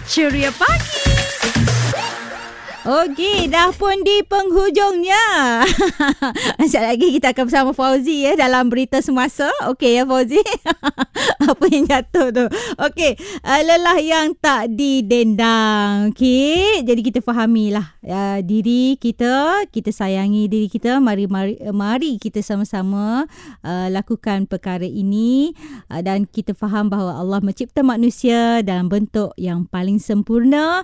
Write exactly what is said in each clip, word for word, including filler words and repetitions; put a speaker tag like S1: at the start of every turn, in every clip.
S1: Ceria Pagi. Okey, dah pun di penghujungnya. Sekejap lagi kita akan bersama Fauzi ya dalam berita semasa. Okey ya Fauzi. Apa yang jatuh tu? Okey, uh, lelah yang tak didendang. Okey, jadi kita fahamilah uh, diri kita, kita sayangi diri kita. Mari mari mari kita sama-sama uh, lakukan perkara ini uh, dan kita faham bahawa Allah mencipta manusia dalam bentuk yang paling sempurna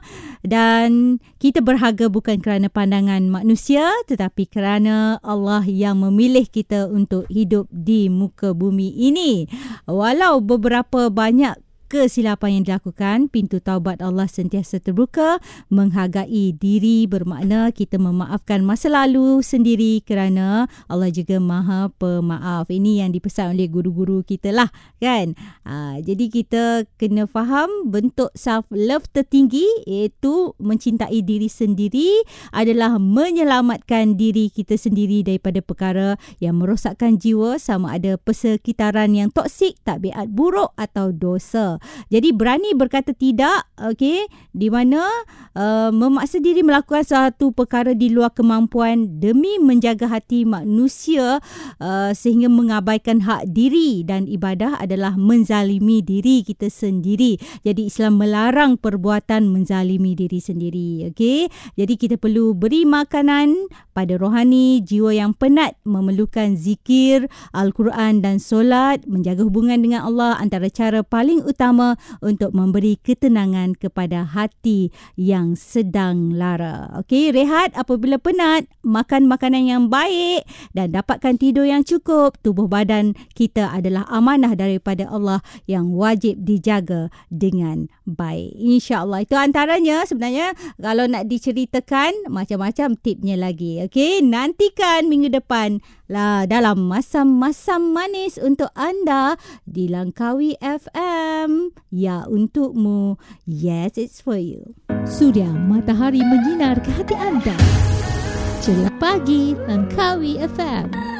S1: dan kita berharga bukan kerana pandangan manusia tetapi kerana Allah yang memilih kita untuk hidup di muka bumi ini. Walau beberapa banyak kesilapan yang dilakukan, pintu taubat Allah sentiasa terbuka. Menghargai diri bermakna kita memaafkan masa lalu sendiri kerana Allah juga Maha Pemaaf. Ini yang dipesan oleh guru-guru kita lah kan. Ha, jadi kita kena faham bentuk self-love tertinggi iaitu mencintai diri sendiri adalah menyelamatkan diri kita sendiri daripada perkara yang merosakkan jiwa sama ada persekitaran yang toksik, tabiat buruk atau dosa. Jadi berani berkata tidak, okey, di mana uh, memaksa diri melakukan satu perkara di luar kemampuan demi menjaga hati manusia uh, sehingga mengabaikan hak diri, dan ibadah adalah menzalimi diri kita sendiri. Jadi Islam melarang perbuatan menzalimi diri sendiri, okey. Jadi kita perlu beri makanan pada rohani jiwa yang penat, memerlukan zikir, Al-Quran dan solat, menjaga hubungan dengan Allah antara cara paling utama untuk memberi ketenangan kepada hati yang sedang lara. Okey, rehat apabila penat, makan makanan yang baik dan dapatkan tidur yang cukup. Tubuh badan kita adalah amanah daripada Allah yang wajib dijaga dengan baik. InsyaAllah itu antaranya. Sebenarnya kalau nak diceritakan macam-macam tipnya lagi. Okey, nantikan minggu depan lah dalam Masam-Masam Manis untuk anda di Langkawi F M. Ya, untukmu. Yes, it's for you.
S2: Suria matahari menyinar ke hati anda. Ceria Pagi Langkawi F M.